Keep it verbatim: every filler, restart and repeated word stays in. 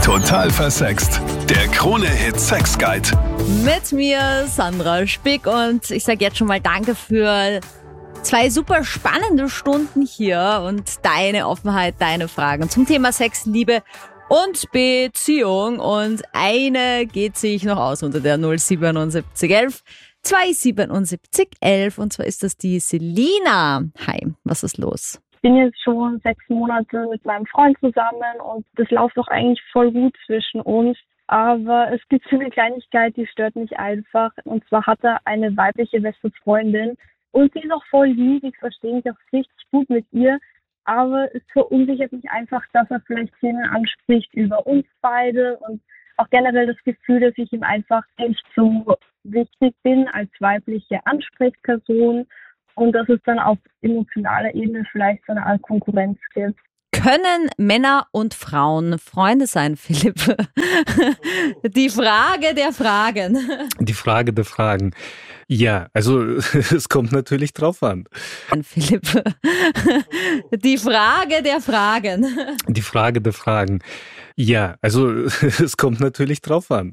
Total versext. Der Krone-Hit Sex Guide. Mit mir Sandra Spick und ich sage jetzt schon mal danke für zwei super spannende Stunden hier und deine Offenheit, deine Fragen zum Thema Sex, Liebe und Beziehung. Und eine geht sich noch aus unter der null siebenundsiebzig elf zweihundertsiebenundsiebzig elf und zwar ist das die Selina. Hi, was ist los? Ich bin jetzt schon sechs Monate mit meinem Freund zusammen und das läuft doch eigentlich voll gut zwischen uns. Aber es gibt so eine Kleinigkeit, die stört mich einfach. Und zwar hat er eine weibliche beste Freundin und sie ist auch voll lieb. Ich verstehe mich auch richtig gut mit ihr. Aber es verunsichert mich einfach, dass er vielleicht Themen anspricht über uns beide und auch generell das Gefühl, dass ich ihm einfach nicht so wichtig bin als weibliche Ansprechperson und dass es dann auf emotionaler Ebene vielleicht so eine Art Konkurrenz gibt. Können Männer und Frauen Freunde sein, Philipp? Die Frage der Fragen. Die Frage der Fragen. Ja, also es kommt natürlich drauf an. Philipp. Die Frage der Fragen. Die Frage der Fragen. Ja, also es kommt natürlich drauf an.